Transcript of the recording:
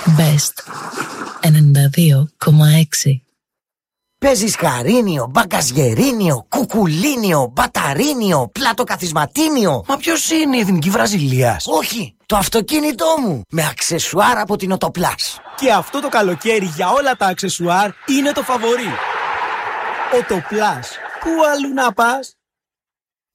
Best 92,6. Παίζεις χαρίνιο, μπαγκαζιερίνιο, κουκουλίνιο, μπαταρίνιο, πλατοκαθισματίνιο. Μα ποιος είναι η Εθνική Βραζιλίας? Όχι, το αυτοκίνητό μου, με αξεσουάρ από την Οτοπλάς. Και αυτό το καλοκαίρι για όλα τα αξεσουάρ είναι το φαβορί. Οτοπλάς. Πού αλλού να πας?